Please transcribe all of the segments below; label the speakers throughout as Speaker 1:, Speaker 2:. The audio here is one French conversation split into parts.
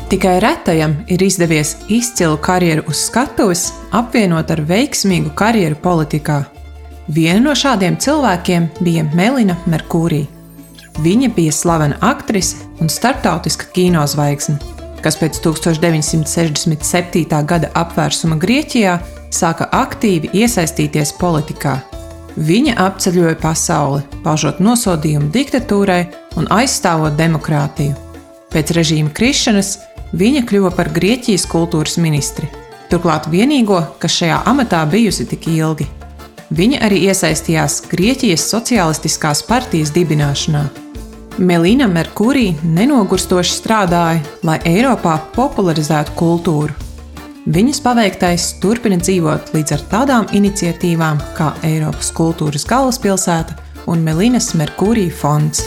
Speaker 1: Tikai retajam ir izdevies izcilu karjeru uz skatuves apvienot ar veiksmīgu karjeru politikā. Viena no šādiem cilvēkiem bija Melina Merkūrī. Viņa bija slavena aktrise un starptautiska kinozvaigzne, kas pēc 1967. gada apvērsuma Grieķijā sāka aktīvi iesaistīties politikā. Viņa apceļoja pasauli, paužot nosodījumu diktatūrai un aizstāvot demokrātiju. Pēc režīma krišanas viņa kļuva par Grieķijas kultūras ministri, turklāt vienīgo, kas šajā amatā bijusi tik ilgi. Viņa arī iesaistījās Grieķijas sociālistiskās partijas dibināšanā. Melina Merkūrī nenogurstoši strādāja, lai Eiropā popularizētu kultūru. Viņas paveiktais turpina dzīvot līdz ar tādām iniciatīvām kā Eiropas kultūras galvaspilsēta un Melinas Merkūrī fonds.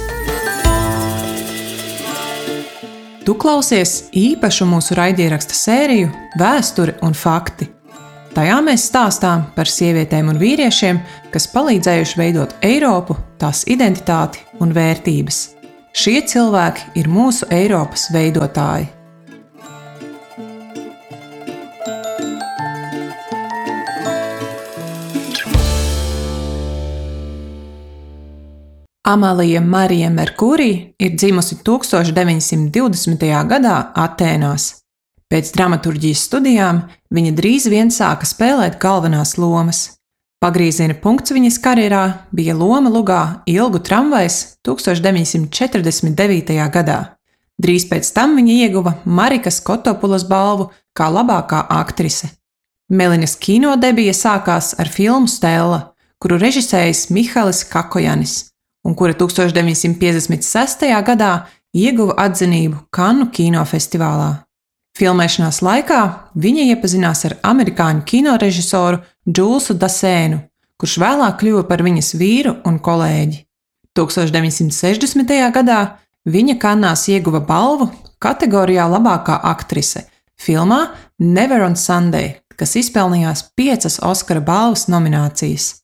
Speaker 1: Tu klausies īpašu mūsu raidieraksta sēriju Vēsture un fakti. Tajā mēs stāstām par sievietēm un vīriešiem, kas palīdzējuši veidot Eiropu, tās identitāti un vērtības. Šie cilvēki ir mūsu Eiropas veidotāji. Amalija Marija Merkūrī ir dzimusi 1920. gadā Atēnās. Pēc dramaturģijas studijām viņa drīz vien sāka spēlēt galvenās lomas. Pagrieziena punkts viņas karjerā bija loma lugā Ilgu tramvajs 1949. gadā. Drīz pēc tam viņa ieguva Marikas Kotopulas balvu kā labākā aktrise. Melinas kino debija sākās ar filmu Stella, kuru režisējis Mihalis Kakojanis, un kura 1956. gadā ieguva atzinību Kannu kinofestivālā. Filmēšanās laikā viņa iepazinās ar amerikāņu kinorežisoru Džulsu Dasēnu, kurš vēlāk kļuva par viņas vīru un kolēģi. 1960. gadā viņa Kannās ieguva balvu kategorijā labākā aktrise filmā Never on Sunday, kas izpelnījās 5 Oskara balvas nominācijas.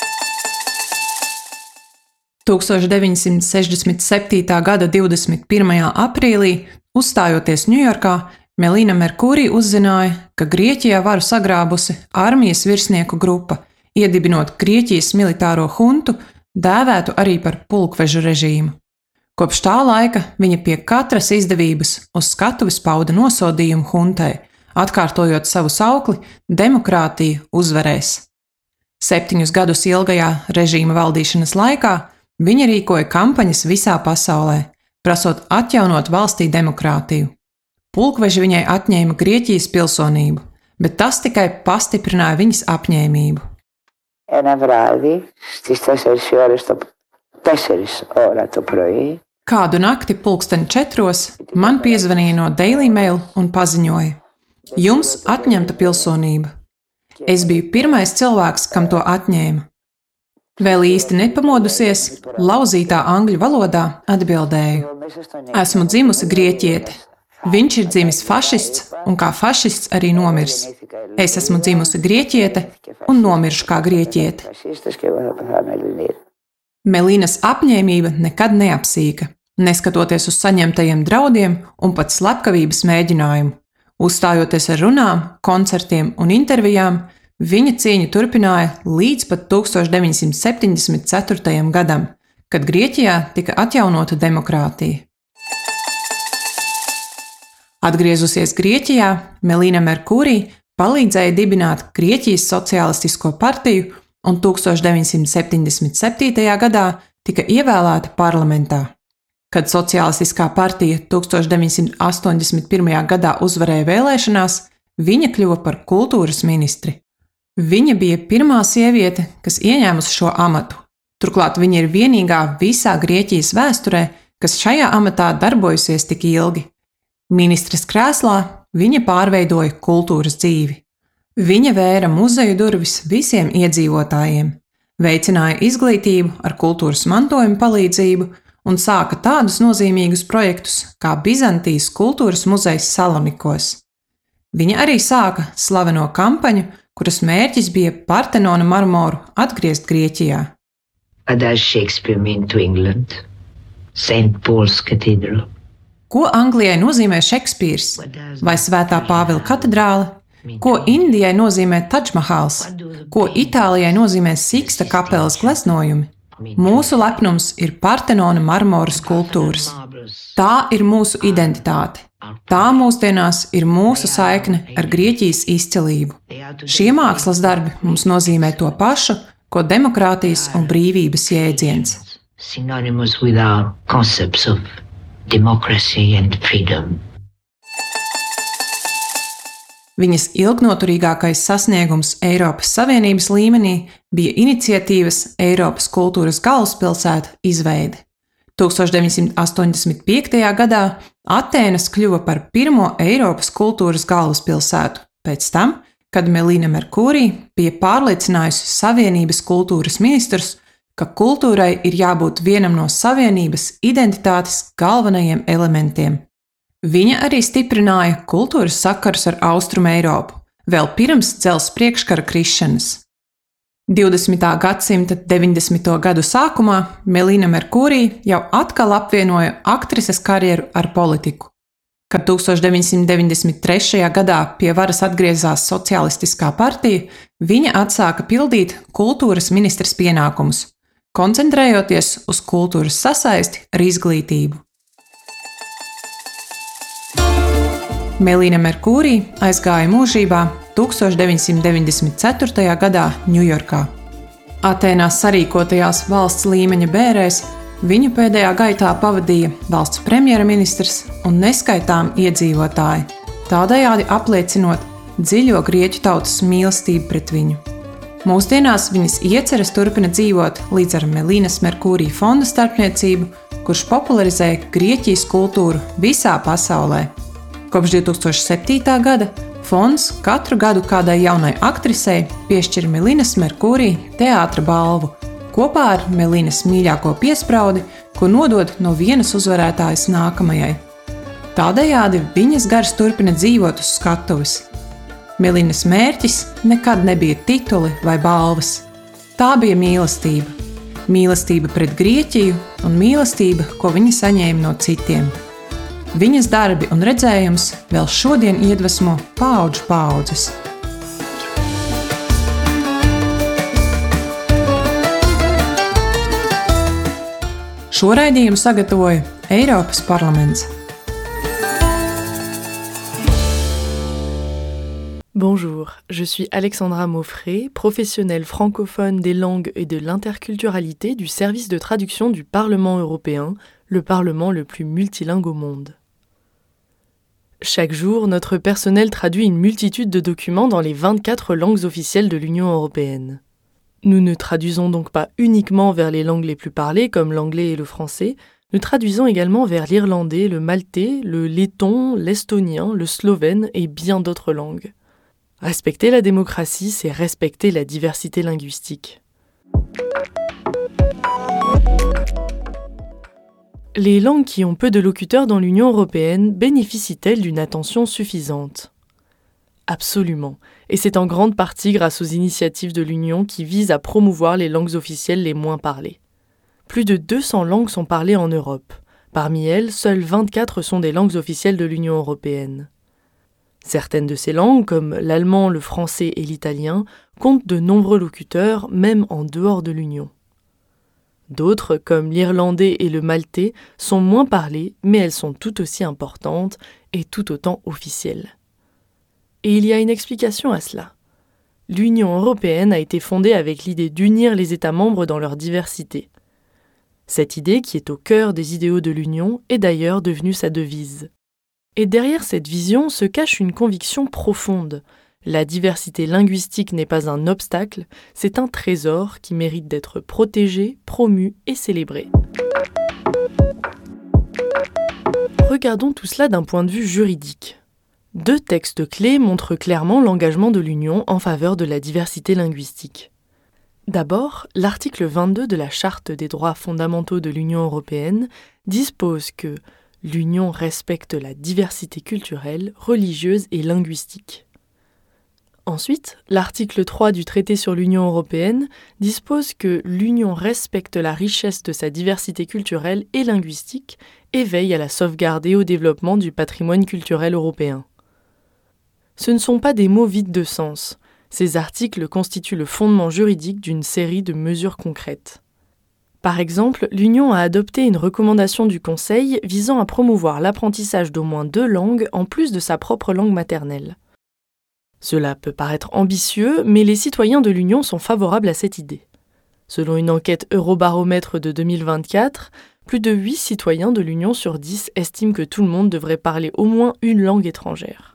Speaker 1: 1967. gada 21. aprīlī, uzstājoties Ņujorkā, Melina Merkūrī uzzināja, ka Grieķijā varu sagrābusi armijas virsnieku grupa, iedibinot Grieķijas militāro huntu, dēvētu arī par pulkvežu režīmu. Kopš tā laika viņa pie katras izdevības uz skatuves pauda nosodījumu huntai, atkārtojot savu saukli "Demokrātija uzvarēs". 7 gadus ilgajā režīma valdīšanas laikā viņa rīkoja kampaņas visā pasaulē, prasot atjaunot valstī demokrātiju. Pulkveži viņai atņēma Grieķijas pilsonību, bet tas tikai pastiprināja viņas apņēmību. Kādu nakti 3:00 man piezvanīja no Daily Mail un paziņoja: "Jums atņemta pilsonība." Es biju pirmais cilvēks, kam to atņēma. Vēl īsti nepamodusies, lauzītā angļu valodā atbildēju: "Esmu dzimusi grieķiete. Viņš ir dzimis fašists un kā fašists arī nomirs. Es esmu dzimusi grieķiete un nomiršu kā grieķiete." Melinas apņēmība nekad neapsīka, neskatoties uz saņemtajiem draudiem un pat slepkavības mēģinājumu. Uzstājoties ar runām, koncertiem un intervijām, viņa cīņu turpināja līdz pat 1974. gadam, kad Grieķijā tika atjaunota demokrātija. Atgriezusies Grieķijā, Melina Merkūrī palīdzēja dibināt Grieķijas sociālistisko partiju un 1977. gadā tika ievēlēta parlamentā. Kad sociālistiskā partija 1981. gadā uzvarēja vēlēšanās, viņa kļuva par kultūras ministri. Viņa bija pirmā sieviete, kas ieņēmusi šo amatu. Turklāt viņa ir vienīgā visā Grieķijas vēsturē, kas šajā amatā darbojusies tik ilgi. Ministres krēslā viņa pārveidoja kultūras dzīvi. Viņa vēra muzeju durvis visiem iedzīvotājiem, veicināja izglītību ar kultūras mantojuma palīdzību un sāka tādus nozīmīgus projektus kā Bizantijas kultūras muzejs Salonikos. Viņa arī sāka slaveno kampaņu, kuras mērķis bija Partenona marmoru atgriezt Grieķijā.
Speaker 2: As Shakespeare meant to England, St. Paul's Cathedral.
Speaker 1: Ko Anglijai nozīmē Šekspīrs vai Svētā Pāvila katedrāle? Ko Indijai nozīmē Tadžmahals? Ko Itālijai nozīmē Siksta kapelas gleznojumi? Mūsu lepnums ir Partenona marmora skulptūras. Tā ir mūsu identitāte. Tā mūsdienās ir mūsu saikne ar Grieķijas izcilību. Šie mākslas darbi mums nozīmē to pašu, ko demokrātijas un brīvības jēdziens.
Speaker 2: Synonymous with our concepts of democracy and freedom.
Speaker 1: Viņas ilgnoturīgākais sasniegums Eiropas Savienības līmenī bija iniciatīvas Eiropas kultūras galvaspilsētu izveide. 1985. gadā Atēnas kļuva par pirmo Eiropas kultūras galvaspilsētu, pēc tam, kad Melina Merkūrī bija pārliecinājusi Savienības kultūras ministrus, ka kultūrai ir jābūt vienam no Savienības identitātes galvenajiem elementiem. Viņa arī stiprināja kultūras sakarus ar Austrumu Eiropu, vēl pirms Dzelzs priekškara krišanas. 20. gadsimta 90. gadu sākumā Melina Merkūrī jau atkal apvienoja aktrises karjeru ar politiku. Kad 1993. gadā pie varas atgriezās Socialistiskā partija, viņa atsāka pildīt kultūras ministres pienākumus, koncentrējoties uz kultūras sasaisti ar izglītību. Melina Merkūrī aizgāja mūžībā 1994. gadā Ņujorkā. Atēnās sarīkotajās valsts līmeņa bērēs viņu pēdējā gaitā pavadīja valsts premjerministrs un neskaitām iedzīvotāji, tādējādi apliecinot dziļo grieķu tautas mīlestību pret viņu. Mūsdienās viņas ieceres turpina dzīvot līdz ar Melinas Merkūrī fonda starpniecību, kurš popularizē Grieķijas kultūru visā pasaulē. Kopš 2007. gada fonds katru gadu kādai jaunai aktrisei piešķir Melinas Merkūrī teātra balvu, kopā ar Melinas mīļāko piespraudi, ko nodod no vienas uzvarētājas nākamajai. Tādējādi viņas gars turpina dzīvot uz skatuves. Melinas mērķis nekad nebija tituli vai balvas. Tā bija mīlestība. Mīlestība pret Grieķiju un mīlestība, ko viņa saņēma no citiem. Viņas darbi un redzējums vēl šodien iedvesmo paudžu paudzes. Šo raidījumu sagatavoja Eiropas parlaments.
Speaker 3: Bonjour, je suis Alexandra Maufré, professionnelle francophone des langues et de l'interculturalité du service de traduction du Parlement européen, le Parlement le plus multilingue au monde. Chaque jour, notre personnel traduit une multitude de documents dans les 24 langues officielles de l'Union européenne. Nous ne traduisons donc pas uniquement vers les langues les plus parlées, comme l'anglais et le français, nous traduisons également vers l'irlandais, le maltais, le letton, l'estonien, le slovène et bien d'autres langues. Respecter la démocratie, c'est respecter la diversité linguistique. Les langues qui ont peu de locuteurs dans l'Union européenne bénéficient-elles d'une attention suffisante ? Absolument, et c'est en grande partie grâce aux initiatives de l'Union qui visent à promouvoir les langues officielles les moins parlées. Plus de 200 langues sont parlées en Europe. Parmi elles, seules 24 sont des langues officielles de l'Union européenne. Certaines de ces langues, comme l'allemand, le français et l'italien, comptent de nombreux locuteurs, même en dehors de l'Union. D'autres, comme l'irlandais et le maltais, sont moins parlées, mais elles sont tout aussi importantes et tout autant officielles. Et il y a une explication à cela. L'Union européenne a été fondée avec l'idée d'unir les États membres dans leur diversité. Cette idée, qui est au cœur des idéaux de l'Union, est d'ailleurs devenue sa devise. Et derrière cette vision se cache une conviction profonde. La diversité linguistique n'est pas un obstacle, c'est un trésor qui mérite d'être protégé, promu et célébré. Regardons tout cela d'un point de vue juridique. 2 textes clés montrent clairement l'engagement de l'Union en faveur de la diversité linguistique. D'abord, l'article 22 de la Charte des droits fondamentaux de l'Union européenne dispose que l'Union respecte la diversité culturelle, religieuse et linguistique. Ensuite, l'article 3 du traité sur l'Union européenne dispose que l'Union respecte la richesse de sa diversité culturelle et linguistique et veille à la sauvegarde et au développement du patrimoine culturel européen. Ce ne sont pas des mots vides de sens. Ces articles constituent le fondement juridique d'une série de mesures concrètes. Par exemple, l'Union a adopté une recommandation du Conseil visant à promouvoir l'apprentissage d'au moins 2 langues en plus de sa propre langue maternelle. Cela peut paraître ambitieux, mais les citoyens de l'Union sont favorables à cette idée. Selon une enquête Eurobaromètre de 2024, plus de 8 citoyens de l'Union sur 10 estiment que tout le monde devrait parler au moins une langue étrangère.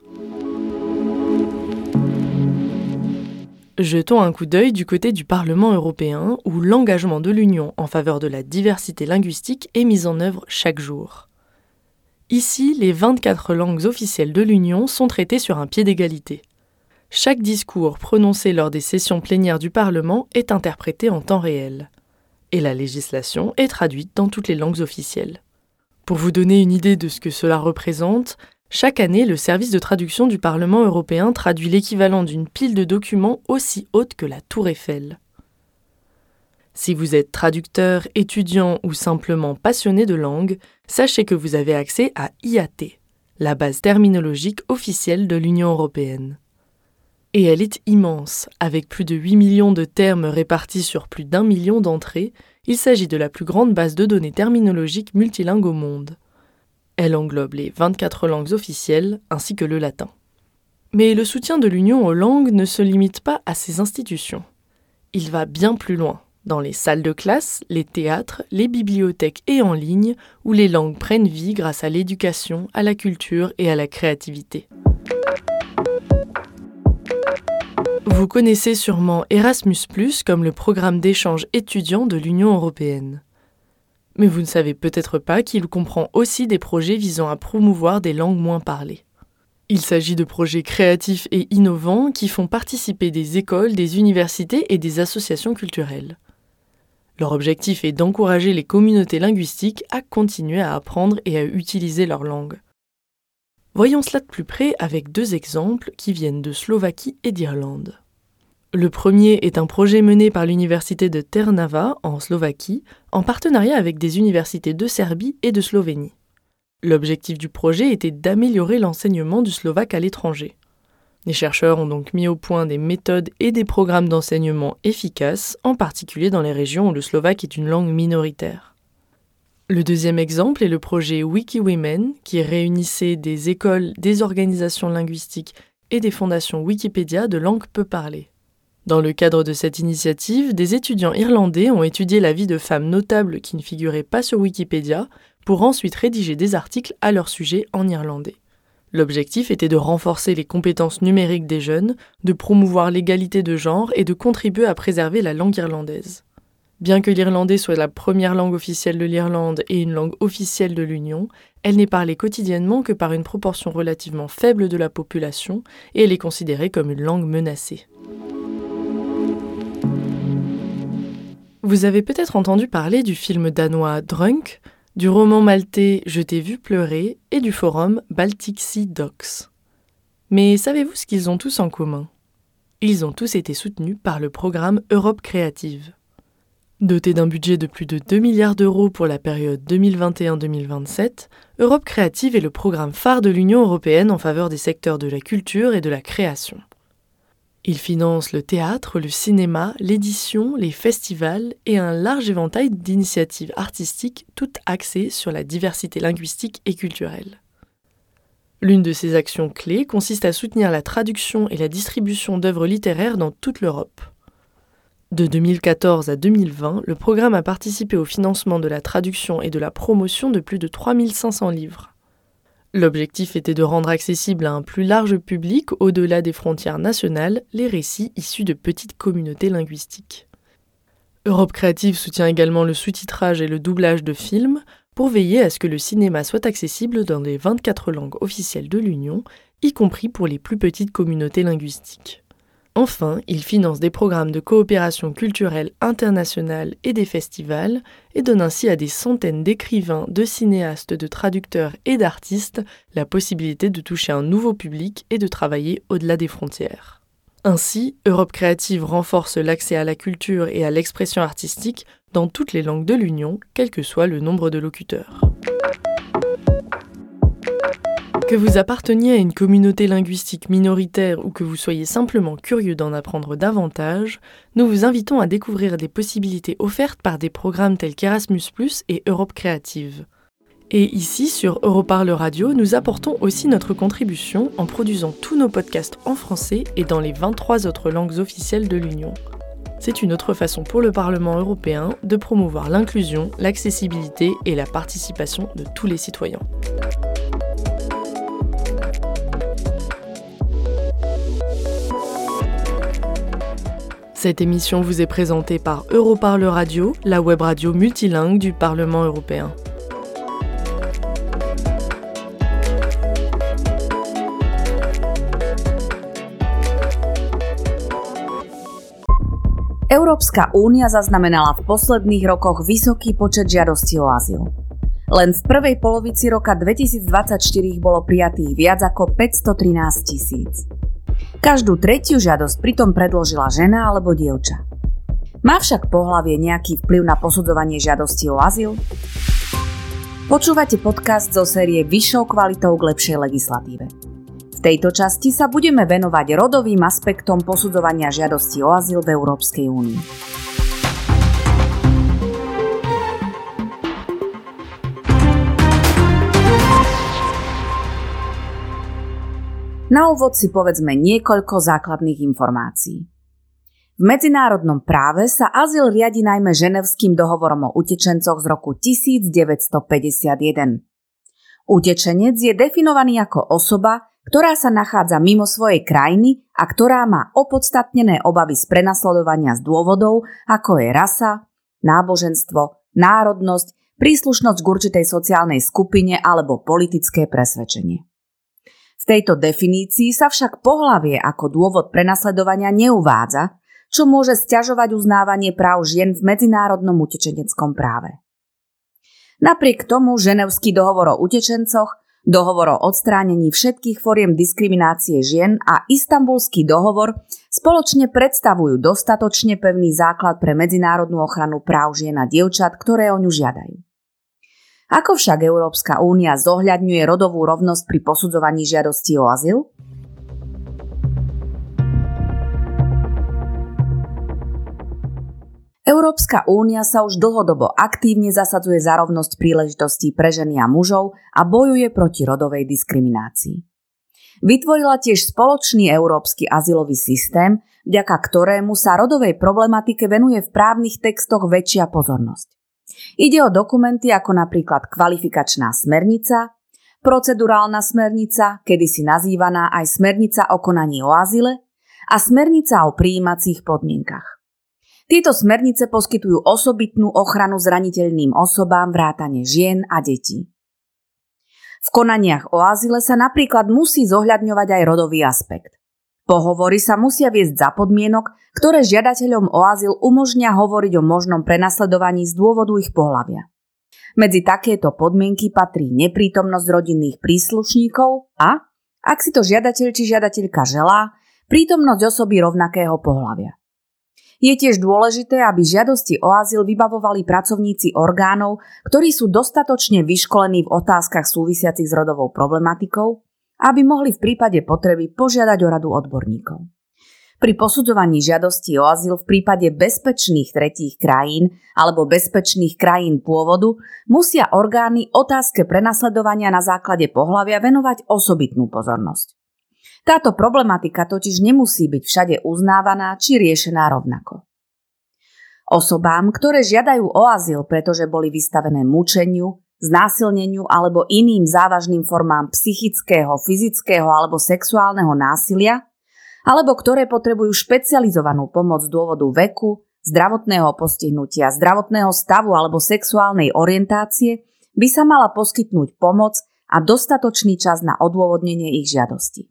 Speaker 3: Jetons un coup d'œil du côté du Parlement européen, où l'engagement de l'Union en faveur de la diversité linguistique est mis en œuvre chaque jour. Ici, les 24 langues officielles de l'Union sont traitées sur un pied d'égalité. Chaque discours prononcé lors des sessions plénières du Parlement est interprété en temps réel. Et la législation est traduite dans toutes les langues officielles. Pour vous donner une idée de ce que cela représente, chaque année, le service de traduction du Parlement européen traduit l'équivalent d'une pile de documents aussi haute que la Tour Eiffel. Si vous êtes traducteur, étudiant ou simplement passionné de langue, sachez que vous avez accès à IAT, la base terminologique officielle de l'Union européenne. Et elle est immense, avec plus de 8 millions de termes répartis sur plus d'1 million d'entrées, il s'agit de la plus grande base de données terminologiques multilingue au monde. Elle englobe les 24 langues officielles ainsi que le latin. Mais le soutien de l'Union aux langues ne se limite pas à ces institutions. Il va bien plus loin, dans les salles de classe, les théâtres, les bibliothèques et en ligne, où les langues prennent vie grâce à l'éducation, à la culture et à la créativité. Vous connaissez sûrement Erasmus+, comme le programme d'échange étudiant de l'Union européenne. Mais vous ne savez peut-être pas qu'il comprend aussi des projets visant à promouvoir des langues moins parlées. Il s'agit de projets créatifs et innovants qui font participer des écoles, des universités et des associations culturelles. Leur objectif est d'encourager les communautés linguistiques à continuer à apprendre et à utiliser leur langue. Voyons cela de plus près avec 2 exemples qui viennent de Slovaquie et d'Irlande. Le premier est un projet mené par l'université de Trnava, en Slovaquie, en partenariat avec des universités de Serbie et de Slovénie. L'objectif du projet était d'améliorer l'enseignement du slovaque à l'étranger. Les chercheurs ont donc mis au point des méthodes et des programmes d'enseignement efficaces, en particulier dans les régions où le slovaque est une langue minoritaire. Le deuxième exemple est le projet WikiWomen, qui réunissait des écoles, des organisations linguistiques et des fondations Wikipédia de langue peu parlée. Dans le cadre de cette initiative, des étudiants irlandais ont étudié la vie de femmes notables qui ne figuraient pas sur Wikipédia pour ensuite rédiger des articles à leur sujet en irlandais. L'objectif était de renforcer les compétences numériques des jeunes, de promouvoir l'égalité de genre et de contribuer à préserver la langue irlandaise. Bien que l'irlandais soit la première langue officielle de l'Irlande et une langue officielle de l'Union, elle n'est parlée quotidiennement que par une proportion relativement faible de la population et elle est considérée comme une langue menacée. Vous avez peut-être entendu parler du film danois Drunk, du roman maltais Je t'ai vu pleurer et du forum Baltic Sea Docs. Mais savez-vous ce qu'ils ont tous en commun ? Ils ont tous été soutenus par le programme Europe Créative. Doté d'un budget de plus de 2 milliards d'euros pour la période 2021-2027, Europe Créative est le programme phare de l'Union européenne en faveur des secteurs de la culture et de la création. Il finance le théâtre, le cinéma, l'édition, les festivals et un large éventail d'initiatives artistiques, toutes axées sur la diversité linguistique et culturelle. L'une de ses actions clés consiste à soutenir la traduction et la distribution d'œuvres littéraires dans toute l'Europe. De 2014 à 2020, le programme a participé au financement de la traduction et de la promotion de plus de 3500 livres. L'objectif était de rendre accessible à un plus large public, au-delà des frontières nationales, les récits issus de petites communautés linguistiques. Europe Créative soutient également le sous-titrage et le doublage de films pour veiller à ce que le cinéma soit accessible dans les 24 langues officielles de l'Union, y compris pour les plus petites communautés linguistiques. Enfin, il finance des programmes de coopération culturelle internationale et des festivals et donne ainsi à des centaines d'écrivains, de cinéastes, de traducteurs et d'artistes la possibilité de toucher un nouveau public et de travailler au-delà des frontières. Ainsi, Europe Créative renforce l'accès à la culture et à l'expression artistique dans toutes les langues de l'Union, quel que soit le nombre de locuteurs. Que vous apparteniez à une communauté linguistique minoritaire ou que vous soyez simplement curieux d'en apprendre davantage, nous vous invitons à découvrir des possibilités offertes par des programmes tels qu'Erasmus+ et Europe Créative. Et ici, sur Europarle Radio, nous apportons aussi notre contribution en produisant tous nos podcasts en français et dans les 23 autres langues officielles de l'Union. C'est une autre façon pour le Parlement européen de promouvoir l'inclusion, l'accessibilité et la participation de tous les citoyens. Cette émission vous est présentée par Europarle Radio, la web radio multilingue du Parlement européen.
Speaker 4: Európska únia zaznamenala v posledných rokoch vysoký počet žiadostí o azyl. Len v prvej polovici roka 2024 bolo prijatých viac ako 513 000. Každú tretiu žiadosť pritom predložila žena alebo dievča. Má však pohlavie nejaký vplyv na posudzovanie žiadosti o azyl? Počúvate podcast zo série Vyššou kvalitou k lepšej legislatíve. V tejto časti sa budeme venovať rodovým aspektom posudzovania žiadosti o azyl v Európskej únii. Na úvod si povedzme niekoľko základných informácií. V medzinárodnom práve sa azyl riadi najmä Ženevským dohovorom o utečencoch z roku 1951. Utečenec je definovaný ako osoba, ktorá sa nachádza mimo svojej krajiny a ktorá má opodstatnené obavy z prenasledovania z dôvodov, ako je rasa, náboženstvo, národnosť, príslušnosť k určitej sociálnej skupine alebo politické presvedčenie. V tejto definícii sa však pohlavie ako dôvod prenasledovania neuvádza, čo môže sťažovať uznávanie práv žien v medzinárodnom utečeneckom práve. Napriek tomu Ženevský dohovor o utečencoch, dohovor o odstránení všetkých foriem diskriminácie žien a Istanbulský dohovor spoločne predstavujú dostatočne pevný základ pre medzinárodnú ochranu práv žien a dievčat, ktoré o ňu žiadajú. Ako však Európska únia zohľadňuje rodovú rovnosť pri posudzovaní žiadosti o azyl? Európska únia sa už dlhodobo aktívne zasadzuje za rovnosť príležitostí pre ženy a mužov a bojuje proti rodovej diskriminácii. Vytvorila tiež spoločný európsky azylový systém, vďaka ktorému sa rodovej problematike venuje v právnych textoch väčšia pozornosť. Ide o dokumenty ako napríklad kvalifikačná smernica, procedurálna smernica, kedysi nazývaná aj smernica o konaní o azyle a smernica o prijímacích podmienkach. Tieto smernice poskytujú osobitnú ochranu zraniteľným osobám vrátane žien a detí. V konaniach o azyle sa napríklad musí zohľadňovať aj rodový aspekt. Pohovory sa musia viesť za podmienok, ktoré žiadateľom o azyl umožnia hovoriť o možnom prenasledovaní z dôvodu ich pohlavia. Medzi takéto podmienky patrí neprítomnosť rodinných príslušníkov a, ak si to žiadateľ či žiadateľka želá, prítomnosť osoby rovnakého pohlavia. Je tiež dôležité, aby žiadosti o azyl vybavovali pracovníci orgánov, ktorí sú dostatočne vyškolení v otázkach súvisiacich s rodovou problematikou, aby mohli v prípade potreby požiadať o radu odborníkov. Pri posudzovaní žiadosti o azyl v prípade bezpečných tretích krajín alebo bezpečných krajín pôvodu musia orgány otázke prenasledovania na základe pohlavia venovať osobitnú pozornosť. Táto problematika totiž nemusí byť všade uznávaná či riešená rovnako. Osobám, ktoré žiadajú o azyl, pretože boli vystavené mučeniu, znásilneniu alebo iným závažným formám psychického, fyzického alebo sexuálneho násilia, alebo ktoré potrebujú špecializovanú pomoc z dôvodu veku, zdravotného postihnutia, zdravotného stavu alebo sexuálnej orientácie, by sa mala poskytnúť pomoc a dostatočný čas na odôvodnenie ich žiadosti.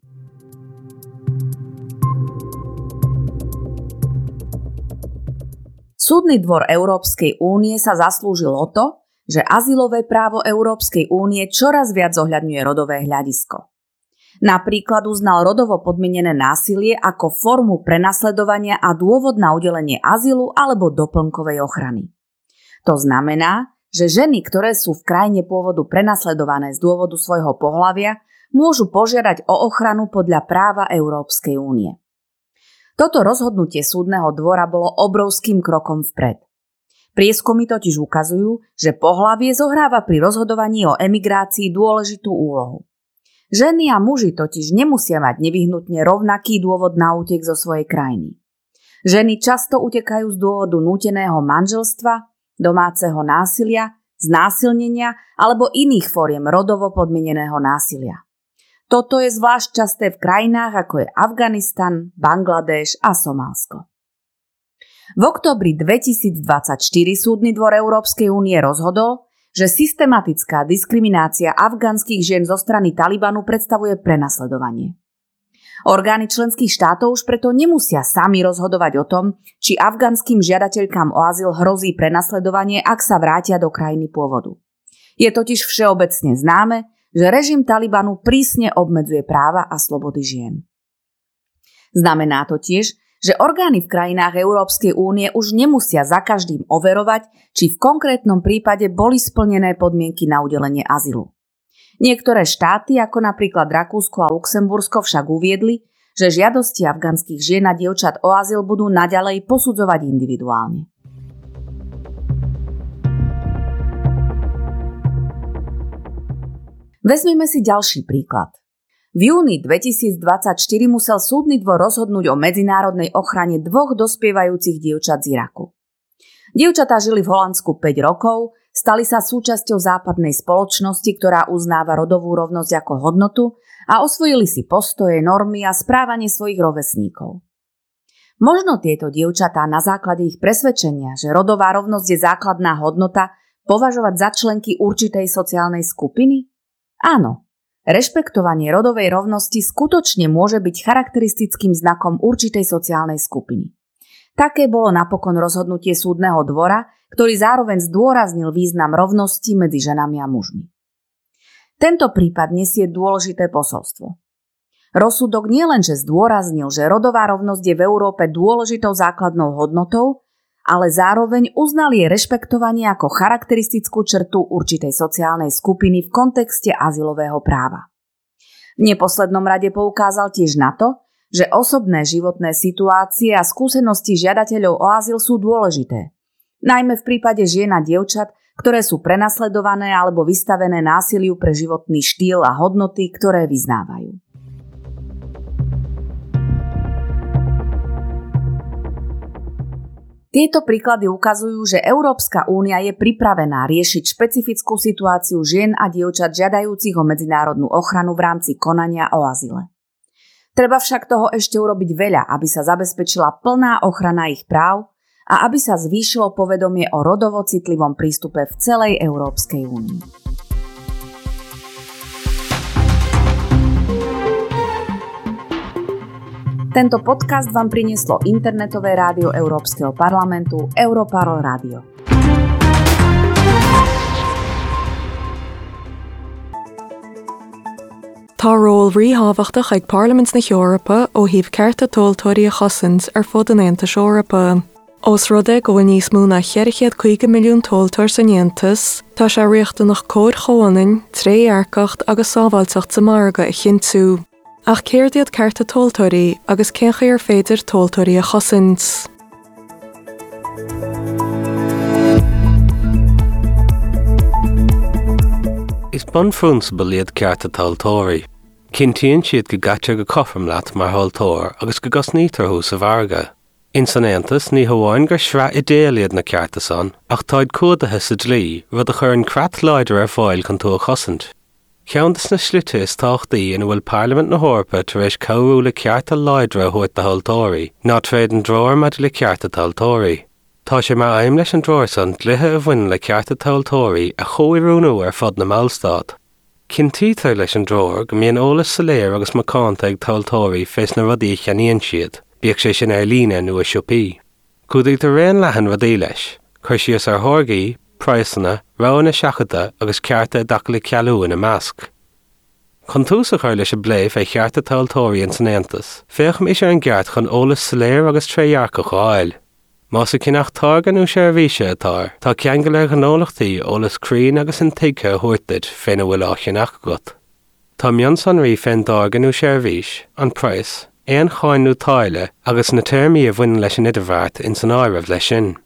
Speaker 4: Súdny dvor Európskej únie sa zaslúžil o to, že azylové právo Európskej únie čoraz viac zohľadňuje rodové hľadisko. Napríklad uznal rodovo podmienené násilie ako formu prenasledovania a dôvod na udelenie azylu alebo doplnkovej ochrany. To znamená, že ženy, ktoré sú v krajine pôvodu prenasledované z dôvodu svojho pohlavia, môžu požiadať o ochranu podľa práva Európskej únie. Toto rozhodnutie súdneho dvora bolo obrovským krokom vpred. Prieskumy totiž ukazujú, že pohlavie zohráva pri rozhodovaní o emigrácii dôležitú úlohu. Ženy a muži totiž nemusia mať nevyhnutne rovnaký dôvod na útek zo svojej krajiny. Ženy často utekajú z dôvodu núteného manželstva, domáceho násilia, znásilnenia alebo iných fóriem rodovo podmieneného násilia. Toto je zvlášť časté v krajinách ako je Afganistan, Bangladéš a Somálsko. V októbri 2024 Súdny dvor Európskej únie rozhodol, že systematická diskriminácia afganských žien zo strany Talibanu predstavuje prenasledovanie. Orgány členských štátov už preto nemusia sami rozhodovať o tom, či afganským žiadateľkám o azyl hrozí prenasledovanie, ak sa vrátia do krajiny pôvodu. Je totiž všeobecne známe, že režim Talibanu prísne obmedzuje práva a slobody žien. Znamená to tiež, že orgány v krajinách Európskej únie už nemusia za každým overovať, či v konkrétnom prípade boli splnené podmienky na udelenie azylu. Niektoré štáty, ako napríklad Rakúsko a Luxembursko, však uviedli, že žiadosti afganských žien a dievčat o azyl budú naďalej posudzovať individuálne. Vezmime si ďalší príklad. V júni 2024 musel Súdny dvor rozhodnúť o medzinárodnej ochrane 2 dospievajúcich dievčat z Iraku. Dievčatá žili v Holandsku 5 rokov, stali sa súčasťou západnej spoločnosti, ktorá uznáva rodovú rovnosť ako hodnotu a osvojili si postoje, normy a správanie svojich rovesníkov. Možno tieto dievčatá na základe ich presvedčenia, že rodová rovnosť je základná hodnota, považovať za členky určitej sociálnej skupiny? Áno. Rešpektovanie rodovej rovnosti skutočne môže byť charakteristickým znakom určitej sociálnej skupiny. Také bolo napokon rozhodnutie súdneho dvora, ktorý zároveň zdôraznil význam rovnosti medzi ženami a mužmi. Tento prípad nesie dôležité posolstvo. Rozsudok nielenže zdôraznil, že rodová rovnosť je v Európe dôležitou základnou hodnotou, ale zároveň uznal jej rešpektovanie ako charakteristickú črtu určitej sociálnej skupiny v kontexte azylového práva. V neposlednom rade poukázal tiež na to, že osobné životné situácie a skúsenosti žiadateľov o azyl sú dôležité, najmä v prípade žien a dievčat, ktoré sú prenasledované alebo vystavené násiliu pre životný štýl a hodnoty, ktoré vyznávajú. Tieto príklady ukazujú, že Európska únia je pripravená riešiť špecifickú situáciu žien a dievčat žiadajúcich o medzinárodnú ochranu v rámci konania o azyle. Treba však toho ešte urobiť veľa, aby sa zabezpečila plná ochrana ich práv a aby sa zvýšilo povedomie o rodovo citlivom prístupe v celej Európskej únii. Tento podcast vám prinieslo internetové rádio Európskeho parlamentu Europarl Radio.
Speaker 5: Tá ról ríthábhachtach ag Parliaments na Eorpa ó híobh Carta Tóilteoirí a Chosint ar fud an Aontas Eorpa. Os rud go bhfuil níos mó na 45 milliún tóilteoir san Aontas, tá sé riachtanach cóir chomhainn, tréarcacht agus sábhailteacht sa marga a chintú. Ach céirdiad Carta Tóilteoirí agus céncha ar féidir tóilteoirí a Chosint.
Speaker 6: Is bun frúnsbal iad Carta Tóilteoirí. Cintíonn siad go gaiitear go coifrim leat mar thóilteoir agus go gosnítarthú sa bharga. In san Aontas ní hamháin gur sreath i dtéal iad na cearta san, ach táid cuadaithe sa dlí rud a chur an creat láidir ar fáil chun tú a chosint. Cheantas na slite is táchtaí in bhfuil Parliament na Eorpa tar éis cabhrú le cearta láidre thuairt na Tóilteoirí, ná tréad an dróir maidir le cearta Tóilteoirí. Tá sé mar aim leis an dróir san dlithe a bhain le cearta Tóilteoirí a chomhúnú ar fud na Mallstad. Cintítar leis an dróir go mbíonn eolas sa léir agus macánta ag Tóilteoirí fés na rudaí cheanaíonn siad, bíodh sé sin ar líne nó a siopí. Cúdaigh do réon leathan rudaí leis, chuir sios ar thorgaí, praosanna, roanna seachada agus cearta dacha le cealú in a measc. Chun tús a chuir leis a bléh é chearta taltóirí in san Aontas, féacham is an gceart chun ólas soléir agus tréhearca cháil. Más a cinnach tágan ú seirbhíse atá, tá ceangal ar gnólachtaí ólas crín agus an tice thuirtid féin a bhfuil áchinach agat. Tá mion sanraí féin dágan ú seirbhís, an price, éon cháinú táile agus na termí a bhain leis an idirbhart in san áireamh leis sin.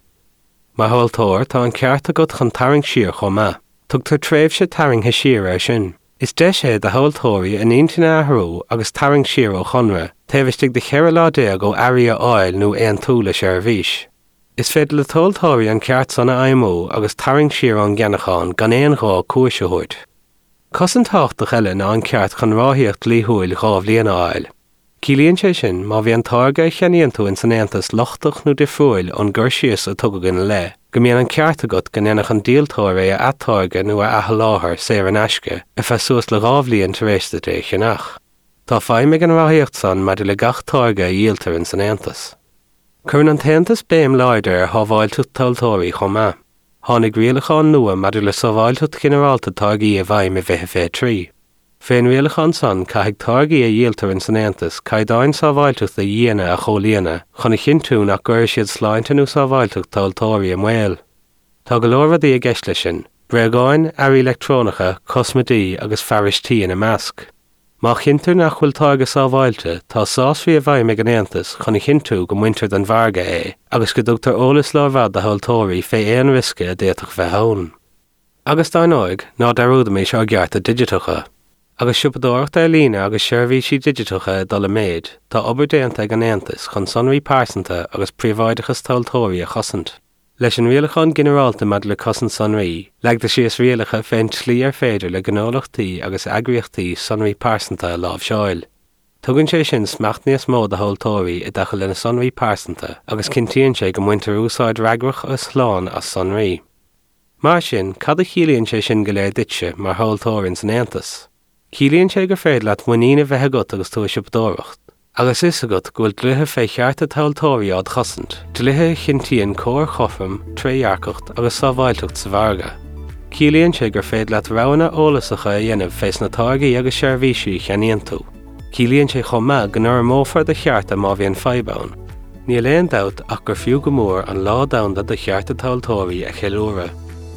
Speaker 6: Má halltóir tá an ceart agat chun tairng siar chomá, tugtar tréimhse tairngthe siar ar sin. Is deise de halltóirí in intina athrú agus tairng siar ó chonra, taobhaistigh de cheir lá déag ó airí áil nó éon túla seirbhís. Is féidir le taltóirí an ceart sanna aimó agus tairng siar an gceannachán gan éon gá cuaise thuirt. Cos an táchtach eile ná an ceart chun ráthíocht líthúil gábh líon áil. Cílíonn sé sin má bhí an táirge cheanaíonn tú in san Aontas lochtach nó difriúil an gcuirsíos a tugadh le, go mbíonn an ceart agat go ndeanach an díaltóir é a attáirge nó a athaláthar sé an aisce a feadh suas le rábhlíonn tar éis de cheannach. Tá feidhmigh an ráthíocht san maidir le gach táirge a díaltar in san Aontas. Cuireann an taontas béim leidir ar thábháilteach taltóirí chomá. Tháinig rialachán nua maidir le sábháilteach generálta tágaí a bhaim a bheith fé trí. Féin rialachán san caithfidh tágaí a díaltar in san Aontas caighdeáin sábháilteach a dhéana a cholíana chuna chinú nach gcuir siad sláinte nó sábháilteach taltóirí am mhail. Tá go leor rudaí a gceist lei sin, breagáin, airí electrónacha, cosmadaí agus pharistíí in a measc. Má chintar nach bhfuil tága sábháilte, tá sásfaí a bhaim ag an Aontas chuna chinú go muintir den bharga é, agus go dtugtar ólas lábhad a halltóirí fé éon risce a déach bheith ann. Agus tá nóig ná darúda mé seo gceart a digitacha. Agus siúpadóireacht ar lína agus seirbhísí digitacha dul méid, tá obair déanta ag an Aontas chun sonraí pásanta agus príomháidechas taltóirí a chosint. Leis an rialachán generálta mad le cosint sonraí, leagda síos rialacha féin tlí ar féidir le gnólachtaí agus agriochtaí sonraí pásanta a lámh seáil. Tugann sé sin smacht níos mód a halltóirí i dtacha lena sonraí pásanta agus cintíonn sé go muintir úsáid reagrach a sláán as sonraí. Mar sin, cad a chiallaíonn sé sin go léir ditse mar halltóir in san Aontas. Ciallaíonn sé gur féad leat muína bheith agat agus tú siúpadóireacht. Agus is agat go bhfuil gluthe fé chearta taltóirí ád chosint, gluthe chintíonn cóir chofam, tréhearcacht agus sábháilteacht sa bharga. Ciallaíonn sé gur féad leat roghanna ólasacha a dhéanamh fés na tágaí agus seirbhísí cheanaíonn tú. Ciallaíonn sé chomá go nuair mófar de chearta má bhíon fadhbán. Níl éon dabht ach gur fiú go mór an lá damhda de chearta taltóirí a cheiliúra.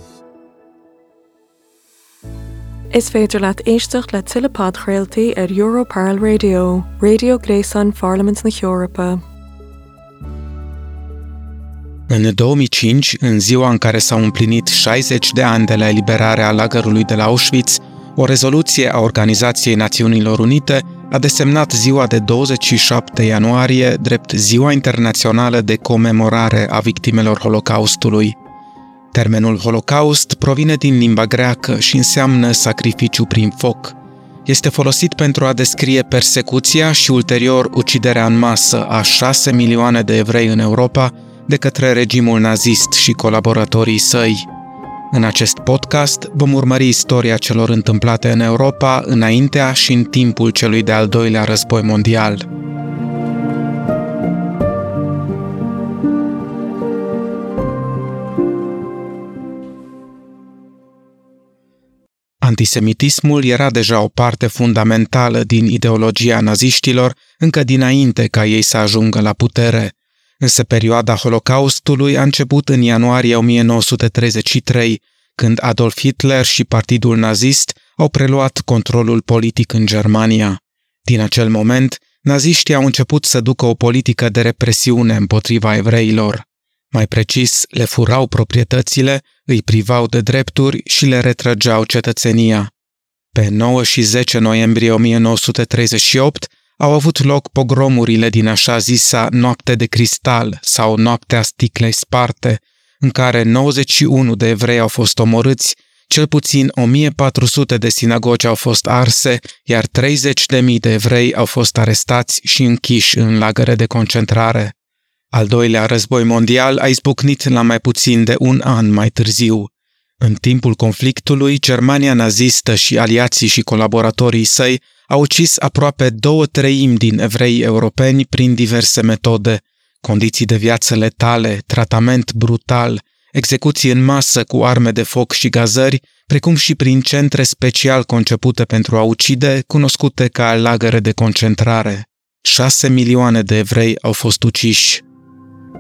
Speaker 5: Is féidir leat éisteach le tuileád chraoltaí ar Europarl Radio, Radio Gréasan Parliament na Europa.
Speaker 7: În 2005, în ziua în care s-au împlinit 60 de ani de la eliberarea lagărului de la Auschwitz, o rezoluție a Organizației Națiunilor Unite a desemnat ziua de 27 ianuarie drept Ziua Internațională de Comemorare a Victimelor Holocaustului. Termenul Holocaust provine din limba greacă și înseamnă sacrificiu prin foc. Este folosit pentru a descrie persecuția și ulterior uciderea în masă a 6 milioane de evrei în Europa de către regimul nazist și colaboratorii săi. În acest podcast vom urmări istoria celor întâmplate în Europa înaintea și în timpul celui de-al doilea război mondial. Antisemitismul era deja o parte fundamentală din ideologia naziștilor încă dinainte ca ei să ajungă la putere, însă perioada Holocaustului a început în ianuarie 1933, când Adolf Hitler și partidul nazist au preluat controlul politic în Germania. Din acel moment, naziștii au început să ducă o politică de represiune împotriva evreilor. Mai precis, le furau proprietățile, îi privau de drepturi și le retrăgeau cetățenia. Pe 9 și 10 noiembrie 1938 au avut loc pogromurile din așa zisa Noapte de Cristal sau Noaptea Sticlei Sparte, în care 91 de evrei au fost omorâți, cel puțin 1400 de sinagogi au fost arse, iar 30.000 de evrei au fost arestați și închiși în lagăre de concentrare. Al doilea război mondial a izbucnit la mai puțin de un an mai târziu. În timpul conflictului, Germania nazistă și aliații și colaboratorii săi au ucis aproape 2/3 din evreii europeni prin diverse metode, condiții de viață letale, tratament brutal, execuții în masă cu arme de foc și gazări, precum și prin centre special concepute pentru a ucide, cunoscute ca lagăre de concentrare. 6 milioane de evrei au fost uciși.